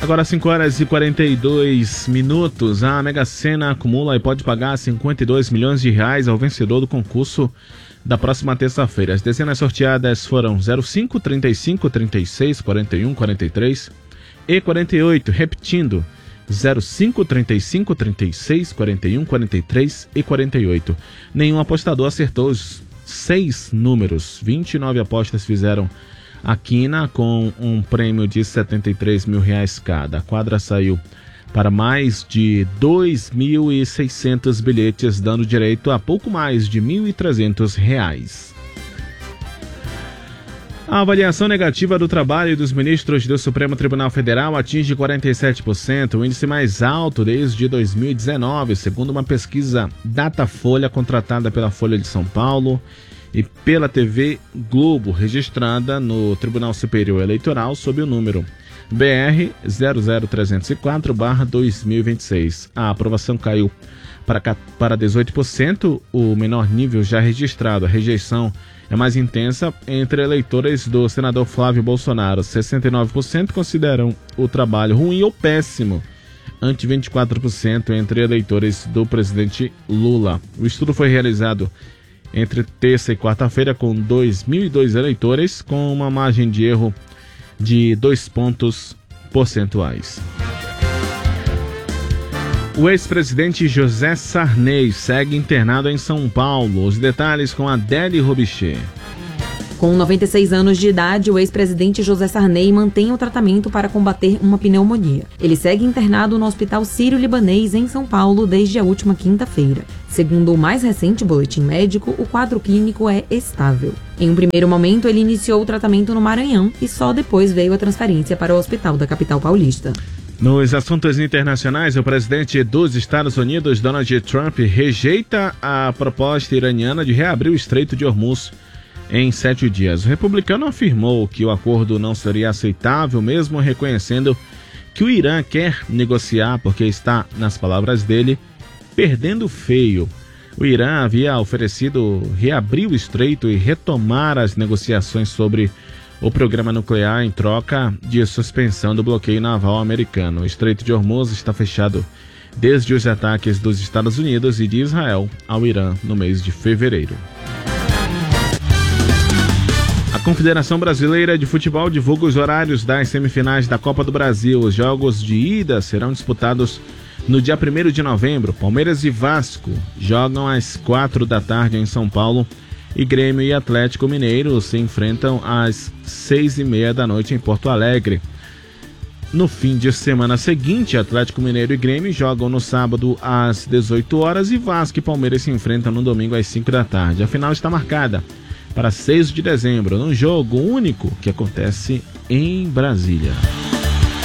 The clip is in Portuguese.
Agora 5 horas e 42 minutos. A Mega Sena acumula e pode pagar 52 milhões de reais ao vencedor do concurso da próxima terça-feira. As dezenas sorteadas foram 05, 35, 36, 41, 43 e 48. Repetindo, 05, 35, 36, 41, 43 e 48. Nenhum apostador acertou os 6 números. 29 apostas fizeram a quina com um prêmio de 73 mil reais cada. A quadra saiu para mais de 2.600 bilhetes, dando direito a pouco mais de 1.300 reais. A avaliação negativa do trabalho dos ministros do Supremo Tribunal Federal atinge 47%, o índice mais alto desde 2019, segundo uma pesquisa Datafolha contratada pela Folha de São Paulo e pela TV Globo, registrada no Tribunal Superior Eleitoral sob o número BR 00304/2026. A aprovação caiu para 18%, o menor nível já registrado. A rejeição é mais intensa entre eleitores do senador Flávio Bolsonaro. 69% consideram o trabalho ruim ou péssimo, ante 24% entre eleitores do presidente Lula. O estudo foi realizado entre terça e quarta-feira com 2.002 eleitores, com uma margem de erro de 2 pontos percentuais. O ex-presidente José Sarney segue internado em São Paulo. Os detalhes com Adélie Robicher. Com 96 anos de idade, o ex-presidente José Sarney mantém o tratamento para combater uma pneumonia. Ele segue internado no Hospital Sírio-Libanês, em São Paulo, desde a última quinta-feira. Segundo o mais recente boletim médico, o quadro clínico é estável. Em um primeiro momento, ele iniciou o tratamento no Maranhão e só depois veio a transferência para o hospital da capital paulista. Nos assuntos internacionais, o presidente dos Estados Unidos, Donald Trump, rejeita a proposta iraniana de reabrir o Estreito de Hormuz em 7 dias. O republicano afirmou que o acordo não seria aceitável, mesmo reconhecendo que o Irã quer negociar porque está, nas palavras dele, perdendo feio. O Irã havia oferecido reabrir o estreito e retomar as negociações sobre o programa nuclear em troca de suspensão do bloqueio naval americano. O Estreito de Hormuz está fechado desde os ataques dos Estados Unidos e de Israel ao Irã no mês de fevereiro. A Confederação Brasileira de Futebol divulga os horários das semifinais da Copa do Brasil. Os jogos de ida serão disputados no dia 1º de novembro. Palmeiras e Vasco jogam às 4 da tarde em São Paulo e Grêmio e Atlético Mineiro se enfrentam às 6h30 da noite em Porto Alegre. No fim de semana seguinte, Atlético Mineiro e Grêmio jogam no sábado às 18 horas e Vasco e Palmeiras se enfrentam no domingo às 5 da tarde. A final está marcada para 6 de dezembro, num jogo único que acontece em Brasília.